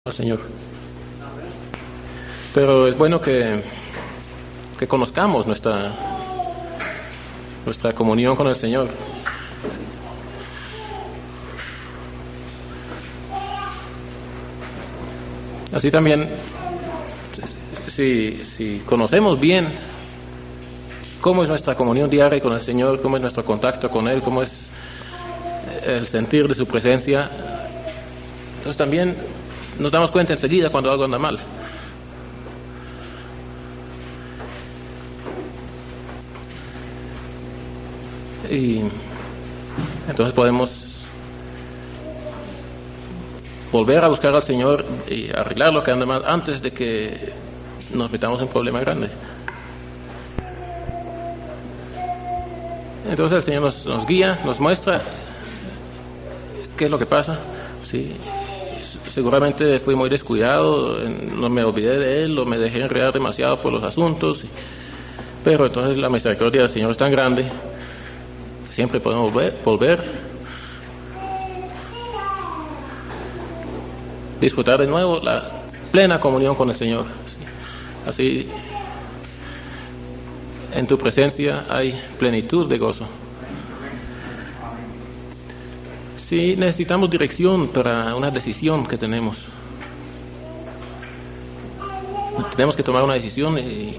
al Señor. Pero es bueno que conozcamos nuestra comunión con el Señor. Así también, si conocemos bien cómo es nuestra comunión diaria con el Señor, cómo es nuestro contacto con Él, cómo es el sentir de su presencia, entonces también nos damos cuenta enseguida cuando algo anda mal. Y entonces podemos volver a buscar al Señor y arreglar lo que anda mal antes de que nos metamos en un problema grande. Entonces el Señor nos guía, nos muestra qué es lo que pasa. Sí, seguramente fui muy descuidado, no me olvidé de Él o me dejé enredar demasiado por los asuntos, pero entonces la misericordia del Señor es tan grande, siempre podemos volver, disfrutar de nuevo la plena comunión con el Señor. Así, en tu presencia hay plenitud de gozo. Sí, necesitamos dirección para una decisión que tenemos. Tenemos que tomar una decisión y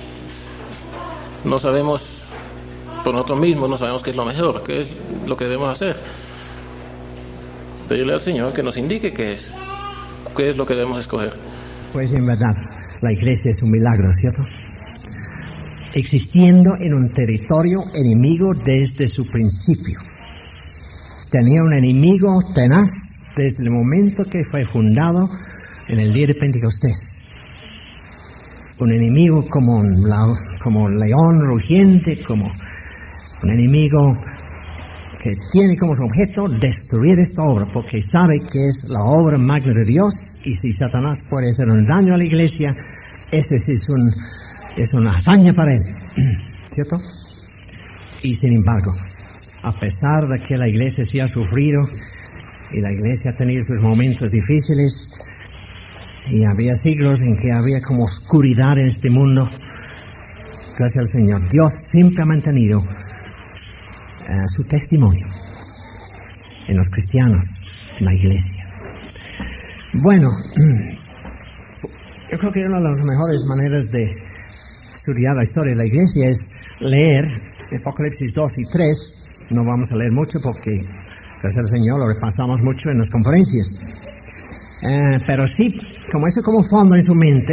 no sabemos por nosotros mismos, no sabemos qué es lo mejor, qué es lo que debemos hacer. Pedirle al Señor que nos indique qué es lo que debemos escoger. Pues en verdad, la iglesia es un milagro, ¿cierto? Existiendo en un territorio enemigo desde su principio. Tenía un enemigo tenaz desde el momento que fue fundado en el día de Pentecostés. Un enemigo como un león rugiente, como un enemigo que tiene como su objeto destruir esta obra, porque sabe que es la obra magna de Dios, y si Satanás puede hacer un daño a la iglesia, ese sí es una hazaña para él, ¿cierto? Y sin embargo, a pesar de que la iglesia sí ha sufrido y la iglesia ha tenido sus momentos difíciles y había siglos en que había como oscuridad en este mundo, gracias al Señor, Dios siempre ha mantenido su testimonio en los cristianos, en la iglesia. Bueno, yo creo que una de las mejores maneras de estudiar la historia de la iglesia es leer Apocalipsis 2 y 3. No vamos a leer mucho porque, gracias al Señor, lo repasamos mucho en las conferencias. Pero sí, como eso como fondo en su mente,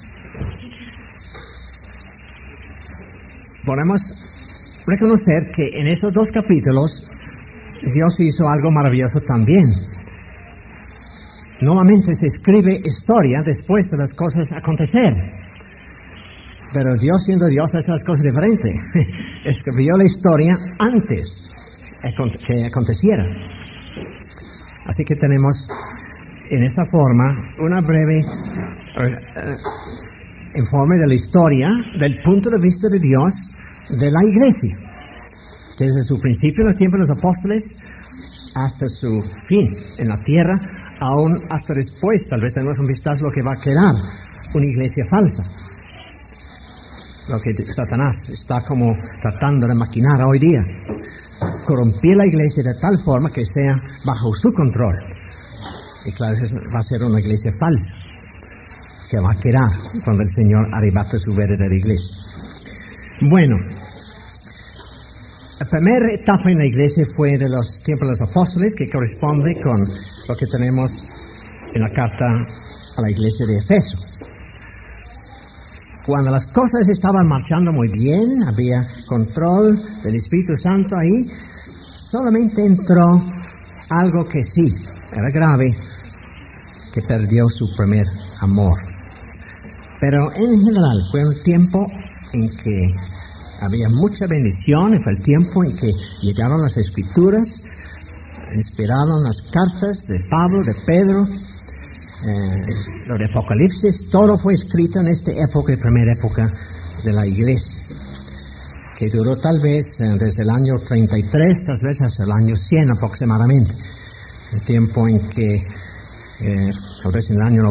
podemos reconocer que en esos dos capítulos Dios hizo algo maravilloso también. Normalmente se escribe historia después de las cosas acontecer, pero Dios, siendo Dios, hace las cosas diferentes. Escribió la historia antes que aconteciera. Así que tenemos en esa forma una breve informe de la historia del punto de vista de Dios de la iglesia, desde su principio en los tiempos de los apóstoles hasta su fin en la tierra, aún hasta después. Tal vez tenemos un vistazo a lo que va a quedar una iglesia falsa, lo que Satanás está como tratando de maquinar hoy día, corromper la iglesia de tal forma que sea bajo su control. Y claro, eso va a ser una iglesia falsa que va a quedar cuando el Señor arrebate su verdadera iglesia. Bueno, la primera etapa en la iglesia fue de los tiempos de los apóstoles, que corresponde con lo que tenemos en la carta a la iglesia de Efeso. Cuando las cosas estaban marchando muy bien, había control del Espíritu Santo ahí, solamente entró algo que sí, era grave, que perdió su primer amor. Pero en general fue un tiempo en que había mucha bendición, y fue el tiempo en que llegaron las Escrituras, inspiraron las cartas de Pablo, de Pedro, lo de Apocalipsis, todo fue escrito en esta época, primera época de la iglesia, que duró tal vez desde el año 33, tal vez hasta el año 100 aproximadamente, el tiempo en que tal vez en el año